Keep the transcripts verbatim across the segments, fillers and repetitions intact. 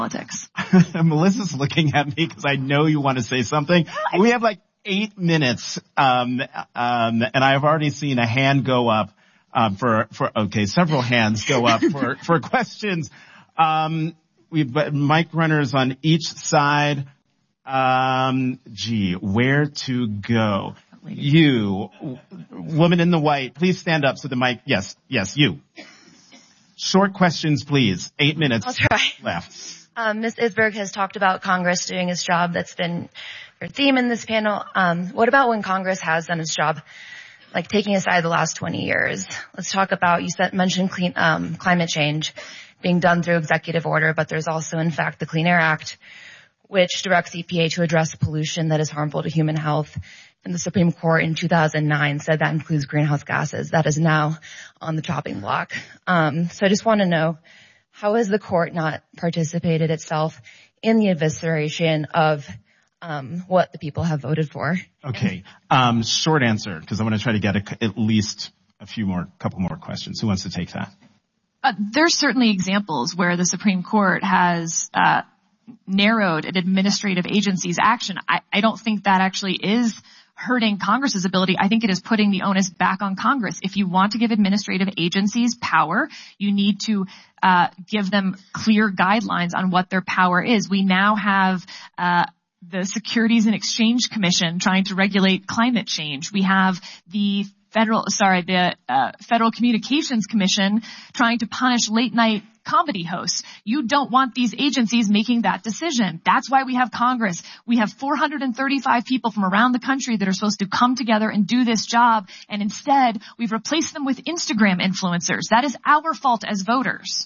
politics. Melissa's looking at me because I know you want to say something. We have like eight minutes, um, um, and I have already seen a hand go up um, for for okay, several hands go up for for questions. Um, we've got mic runners on each side. Um, gee, where to go? You, woman in the white, please stand up so the mic. Yes, yes, you. Short questions, please. Eight minutes I'll try. left. Um, Miz Isberg has talked about Congress doing its job. That's been your theme in this panel. Um, what about when Congress has done its job, like taking aside the last twenty years? Let's talk about, you said, mentioned clean, um, climate change being done through executive order, but there's also, in fact, the Clean Air Act, which directs E P A to address pollution that is harmful to human health. And the Supreme Court in two thousand nine said that includes greenhouse gases. That is now on the chopping block. Um, so I just want to know, how has the court not participated itself in the evisceration of um, what the people have voted for? Okay. Um, short answer, because I want to try to get a, at least a few more, couple more questions. Who wants to take that? Uh, there's certainly examples where the Supreme Court has uh, narrowed an administrative agency's action. I, I don't think that actually is hurting Congress's ability. I think it is putting the onus back on Congress. If you want to give administrative agencies power, you need to uh, give them clear guidelines on what their power is. We now have uh, the Securities and Exchange Commission trying to regulate climate change. We have the federal, sorry, the uh, Federal Communications Commission trying to punish late night comedy hosts. You don't want these agencies making that decision. That's why we have Congress. We have four hundred thirty-five people from around the country that are supposed to come together and do this job. And instead, we've replaced them with Instagram influencers. That is our fault as voters.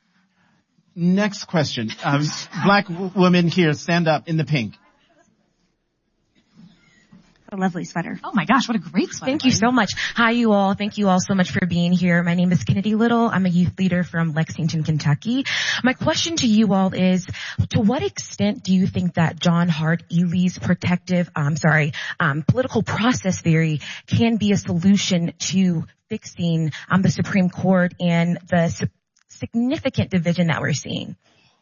Next question. Um, black w- woman here, stand up in the pink. A lovely sweater. Oh my gosh, what a great sweater. Thank you so much. Hi, you all. Thank you all so much for being here. My name is Kennedy Little. I'm a youth leader from Lexington, Kentucky. My question to you all is, to what extent do you think that John Hart Ely's protective, I'm sorry, um, political process theory can be a solution to fixing um, the Supreme Court and the su- significant division that we're seeing?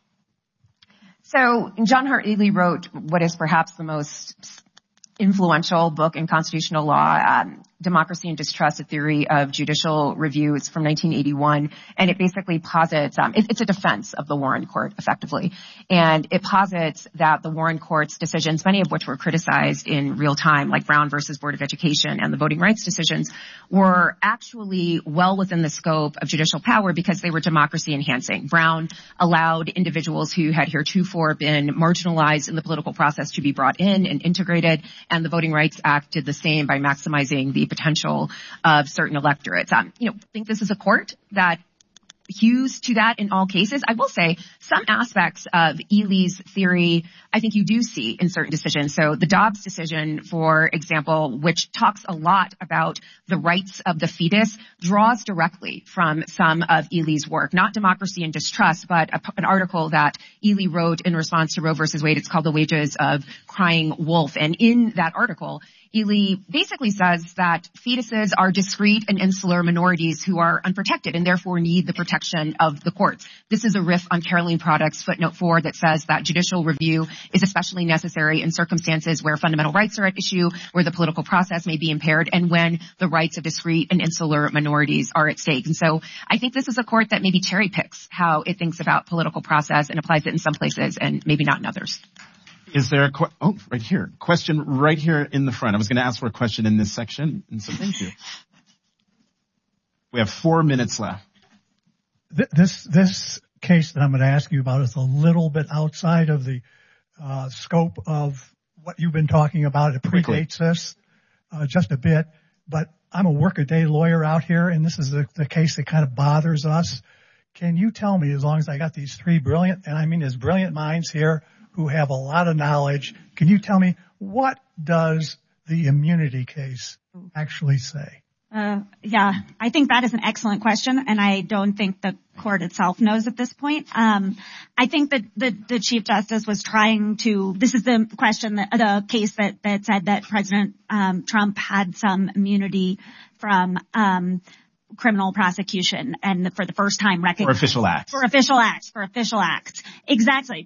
So John Hart Ely wrote what is perhaps the most influential book in constitutional law, um, Democracy and Distrust, a Theory of Judicial Review. It's from nineteen eighty-one, and it basically posits, um, it, it's a defense of the Warren Court, effectively. And it posits that the Warren Court's decisions, many of which were criticized in real time, like Brown versus Board of Education and the voting rights decisions, were actually well within the scope of judicial power because they were democracy enhancing. Brown allowed individuals who had heretofore been marginalized in the political process to be brought in and integrated, and the Voting Rights Act did the same by maximizing the potential of certain electorates. Um, you know, I think this is a court that hews to that in all cases. I will say some aspects of Ely's theory I think you do see in certain decisions. So the Dobbs decision, for example, which talks a lot about the rights of the fetus, draws directly from some of Ely's work, not Democracy and Distrust, but a, an article that Ely wrote in response to Roe versus Wade. It's called The Wages of Crying Wolf. And in that article, Ely basically says that fetuses are discrete and insular minorities who are unprotected and therefore need the protection of the courts. This is a riff on Caroline Product's footnote four that says that judicial review is especially necessary in circumstances where fundamental rights are at issue, where the political process may be impaired, and when the rights of discrete and insular minorities are at stake. And so I think this is a court that maybe cherry picks how it thinks about political process and applies it in some places and maybe not in others. Is there a qu- oh right here question right here in the front? I was going to ask for a question in this section, and so thank you. We have four minutes left. This this case that I'm going to ask you about is a little bit outside of the uh, scope of what you've been talking about. It predates this uh, just a bit, but I'm a workaday lawyer out here, and this is the, the case that kind of bothers us. Can you tell me, as long as I got these three brilliant, and I mean there's brilliant minds here who have a lot of knowledge, can you tell me what does the immunity case actually say? Uh, yeah, I think that is an excellent question, and I don't think the court itself knows at this point. Um, I think that the, the Chief Justice was trying to, this is the question, that, the case that, that said that President um, Trump had some immunity from um criminal prosecution and for the first time recognized. For official acts. For official acts. For official acts. Exactly.